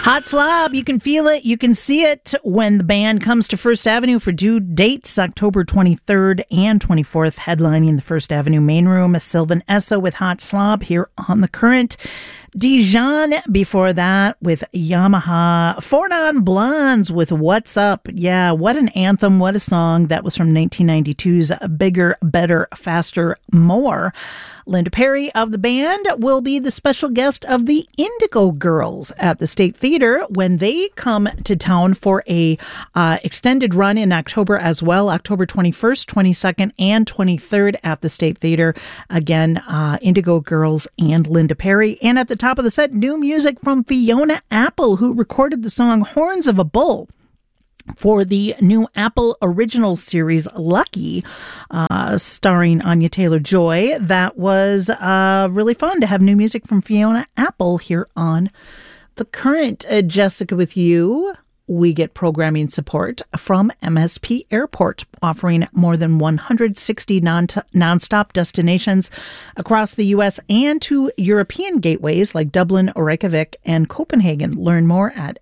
Hot Slob, you can feel it, you can see it when the band comes to First Avenue for due dates, October 23rd and 24th, headlining the First Avenue Main Room. Sylvan Esso with Hot Slob here on The Current. Dijon before that with Yamaha. Four Non Blondes with What's Up. Yeah, what an anthem, what a song. That was from 1992's Bigger, Better, Faster, More. Linda Perry of the band will be the special guest of the Indigo Girls at the State Theater when they come to town for a extended run in October as well, October 21st, 22nd, and 23rd at the State Theater. Again, Indigo Girls and Linda Perry. And at the top of the set, new music from Fiona Apple, who recorded the song Horns of a Bull for the new Apple Originals series Lucky, starring Anya Taylor-Joy. That was really fun to have new music from Fiona Apple here on The Current. Jessica, with you, we get programming support from MSP Airport, offering more than 160 nonstop destinations across the U.S. and to European gateways like Dublin, Reykjavik, and Copenhagen. Learn more at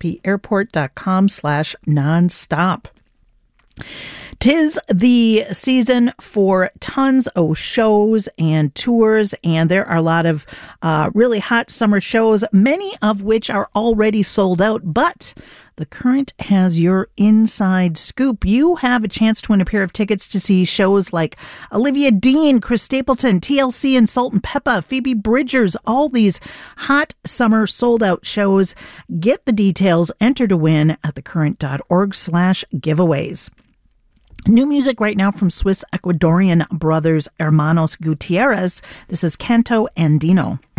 mspairport.com/nonstop. 'Tis the season for tons of shows and tours, and there are a lot of really hot summer shows, many of which are already sold out, but The Current has your inside scoop. You have a chance to win a pair of tickets to see shows like Olivia Dean, Chris Stapleton, TLC and Salt and Peppa, Phoebe Bridgers, all these hot summer sold out shows. Get the details, enter to win at thecurrent.org/giveaways. New music right now from Swiss Ecuadorian brothers Hermanos Gutierrez. This is Canto Andino.